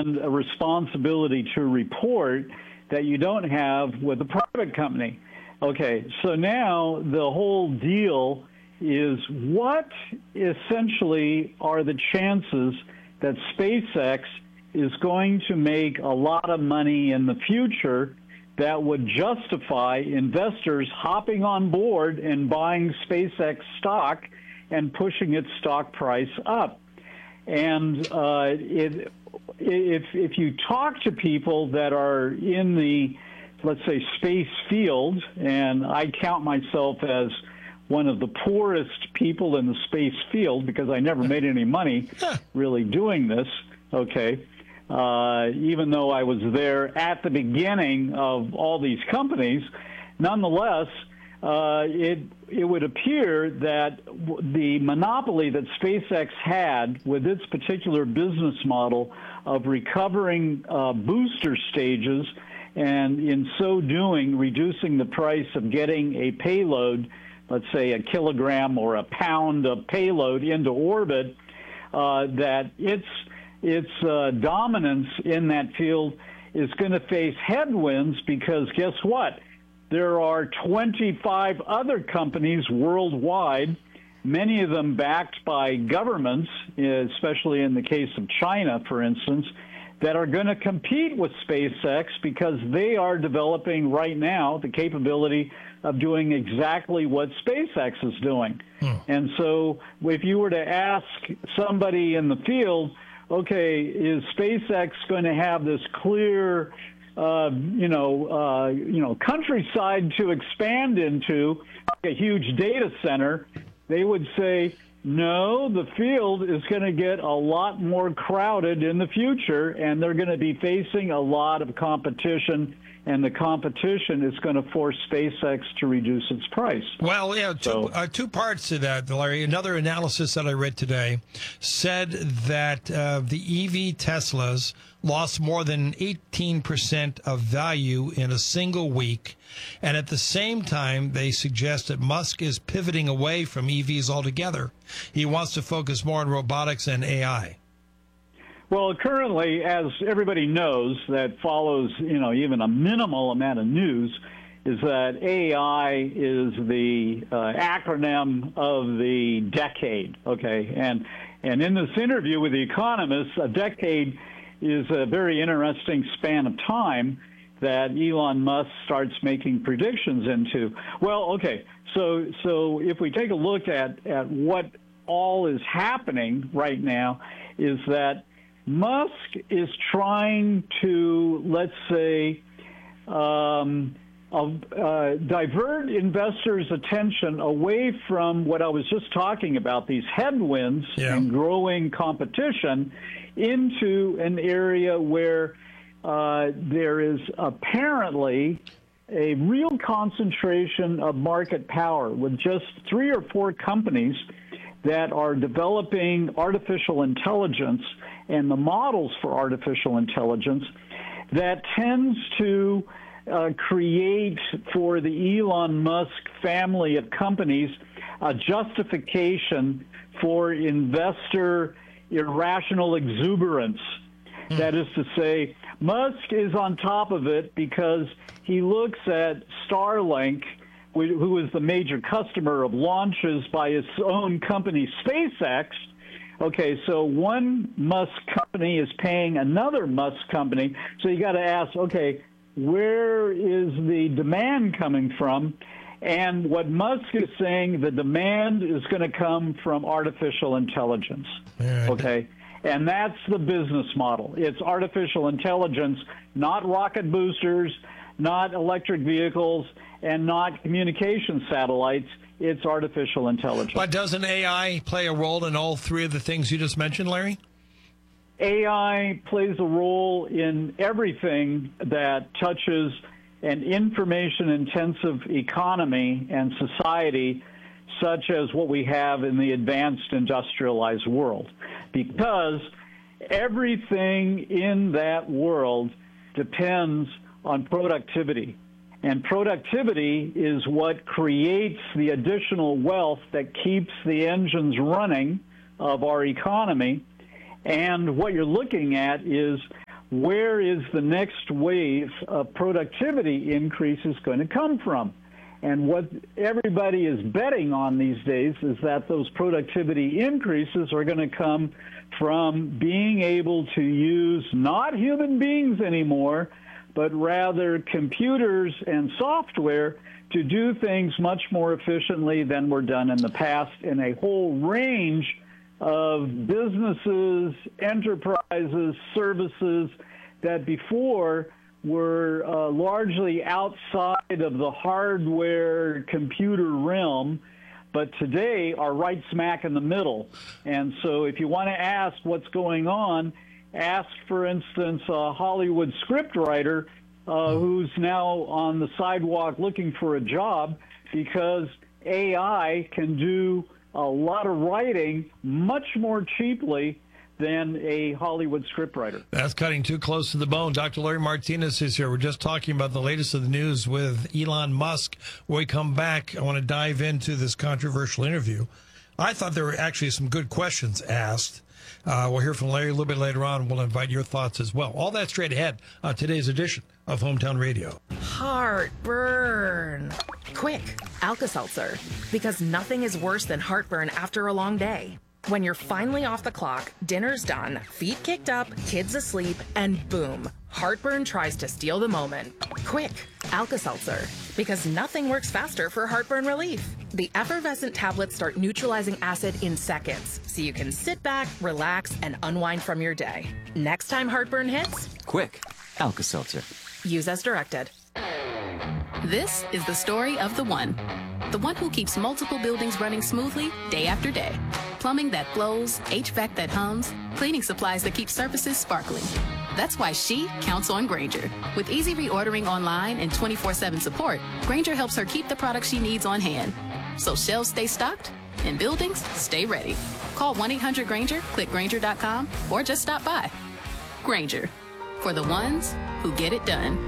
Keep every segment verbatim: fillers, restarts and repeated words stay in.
and a responsibility to report that you don't have with a private company. Okay, so now the whole deal is, what essentially are the chances that SpaceX is going to make a lot of money in the future that would justify investors hopping on board and buying SpaceX stock and pushing its stock price up? And uh, it, if, if you talk to people that are in the, let's say, space field, and I count myself as one of the poorest people in the space field because I never made any money really doing this, okay, uh, even though I was there at the beginning of all these companies, nonetheless, uh, it, it would appear that the monopoly that SpaceX had with its particular business model of recovering uh, booster stages, and in so doing, reducing the price of getting a payload, let's say a kilogram or a pound of payload into orbit, uh, that its, its uh, dominance in that field is going to face headwinds, because guess what? There are twenty-five other companies worldwide, many of them backed by governments, especially in the case of China, for instance, that are going to compete with SpaceX because they are developing right now the capability of doing exactly what SpaceX is doing. Hmm. And so if you were to ask somebody in the field, okay, is SpaceX going to have this clear Uh, you know, uh, you know, countryside to expand into, a huge data center, they would say, no, the field is going to get a lot more crowded in the future, and they're going to be facing a lot of competition, and the competition is going to force SpaceX to reduce its price. Well, yeah, two, so, uh, two parts to that, Larry. Another analysis that I read today said that uh, the E V Teslas lost more than eighteen percent of value in a single week. And at the same time, they suggest that Musk is pivoting away from E Vs altogether. He wants to focus more on robotics and A I. Well, currently, as everybody knows that follows, you know, even a minimal amount of news, is that A I is the uh, acronym of the decade, okay? And, and in this interview with The Economist, a decade is a very interesting span of time that Elon Musk starts making predictions into. Well, okay, so so if we take a look at, at what all is happening right now, is that Musk is trying to, let's say, um, uh, divert investors' attention away from what I was just talking about, these headwinds yeah. and growing competition, into an area where uh, there is apparently a real concentration of market power with just three or four companies that are developing artificial intelligence and the models for artificial intelligence that tends to uh, create for the Elon Musk family of companies a justification for investor irrational exuberance. Mm. That is to say, Musk is on top of it because he looks at Starlink, who is the major customer of launches by his own company, SpaceX. Okay, so one Musk company is paying another Musk company, so you got to ask, okay, where is the demand coming from? And what Musk is saying, the demand is going to come from artificial intelligence, yeah, okay? And that's the business model. It's artificial intelligence, not rocket boosters, not electric vehicles, and not communication satellites. It's artificial intelligence. But doesn't A I play a role in all three of the things you just mentioned, Larry? A I plays a role in everything that touches an information-intensive economy and society, such as what we have in the advanced industrialized world, because everything in that world depends on productivity. And productivity is what creates the additional wealth that keeps the engines running of our economy. And what you're looking at is where is the next wave of productivity increases going to come from? And what everybody is betting on these days is that those productivity increases are going to come from being able to use not human beings anymore, but rather computers and software to do things much more efficiently than were done in the past in a whole range of businesses, enterprises, services that before were uh, largely outside of the hardware computer realm, but today are right smack in the middle. And so if you want to ask what's going on, ask, for instance, a Hollywood scriptwriter uh, who's now on the sidewalk looking for a job, because A I can do a lot of writing much more cheaply than a Hollywood scriptwriter. That's cutting too close to the bone. Doctor Larry Martinez is here. We're just talking about the latest of the news with Elon Musk. When we come back, I want to dive into this controversial interview. I thought there were actually some good questions asked. Uh, we'll hear from Larry a little bit later on. We'll invite your thoughts as well. All that straight ahead on today's edition of Hometown Radio. Heartburn. Quick, Alka-Seltzer. Because nothing is worse than heartburn after a long day. When you're finally off the clock, dinner's done, feet kicked up, kids asleep, and boom, heartburn tries to steal the moment. Quick, Alka-Seltzer. Because nothing works faster for heartburn relief. The effervescent tablets start neutralizing acid in seconds, so you can sit back, relax, and unwind from your day. Next time heartburn hits, quick, Alka-Seltzer. Use as directed. This is the story of the one. The one who keeps multiple buildings running smoothly day after day. Plumbing that flows, H V A C that hums, cleaning supplies that keep surfaces sparkling. That's why she counts on Grainger. With easy reordering online and twenty-four seven support, Grainger helps her keep the products she needs on hand. So shelves stay stocked and buildings stay ready. Call one eight hundred Grainger, click Grainger dot com, or just stop by. Grainger, for the ones who get it done.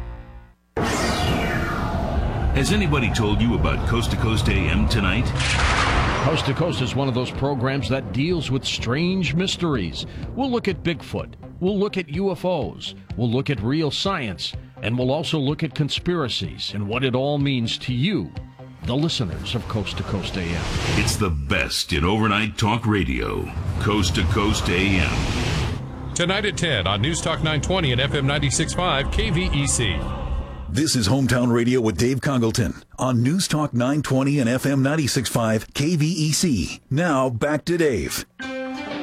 Has anybody told you about Coast to Coast A M tonight? Coast to Coast is one of those programs that deals with strange mysteries. We'll look at Bigfoot. We'll look at U F Os. We'll look at real science. And we'll also look at conspiracies and what it all means to you, the listeners of Coast to Coast A M. It's the best in overnight talk radio. Coast to Coast A M. Tonight at ten on News Talk nine twenty and F M ninety-six point five K V E C. This is Hometown Radio with Dave Congleton on News Talk nine twenty and F M ninety-six point five K V E C. Now back to Dave.